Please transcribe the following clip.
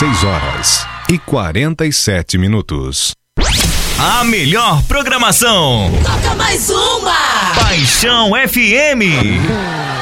6h47. A melhor programação. Toca mais uma. Paixão FM.